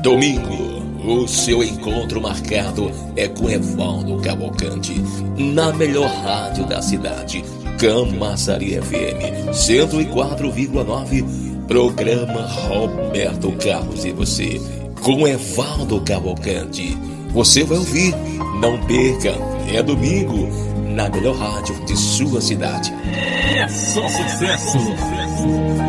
Domingo, o seu encontro marcado é com Evaldo Cavalcante, na melhor rádio da cidade, Camaçari FM 104,9, programa Roberto Carlos e você, com Evaldo Cavalcante. Você vai ouvir, não perca, é domingo, na melhor rádio de sua cidade. É só sucesso!